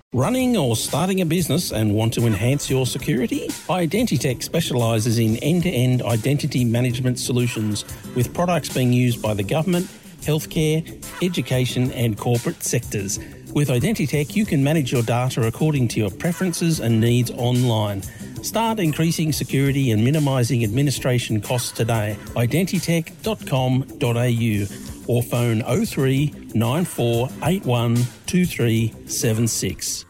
Running or starting a business and want to enhance your security? Identitech specialises in end-to-end identity management solutions with products being used by the government, healthcare, education and corporate sectors. With Identitech, you can manage your data according to your preferences and needs online. Start increasing security and minimising administration costs today. Identitech.com.au or phone 03 9481 2376.